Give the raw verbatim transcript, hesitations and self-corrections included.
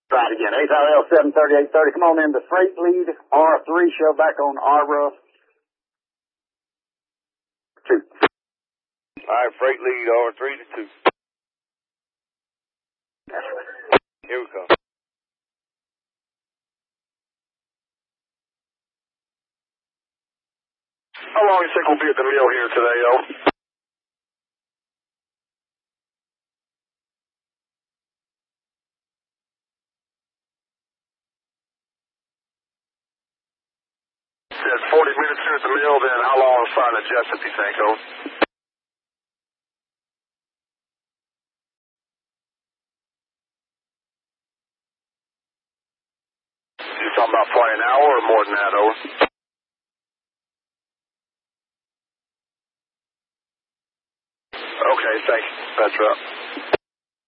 Try it again. eight R L seven thirty-eight thirty. Come on in. The freight lead R three show back on R R F. Two. All right, freight lead R three to two. Here we come. How long do you think we'll be at the mill here today, yo? Said forty minutes here at the mill, then how long inside of Jessup, you think, oh? You talking about probably an hour or more than that, over? Okay, thank you. That's right.